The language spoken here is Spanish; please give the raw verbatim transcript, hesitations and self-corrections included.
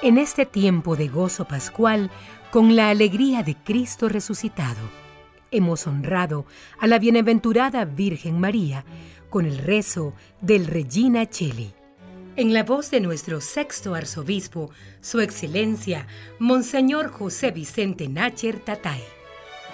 En este tiempo de gozo pascual, con la alegría de Cristo resucitado, hemos honrado a la bienaventurada Virgen María con el rezo del Regina Coeli. En la voz de nuestro sexto arzobispo, Su Excelencia, Monseñor José Vicente Nácher Tatay.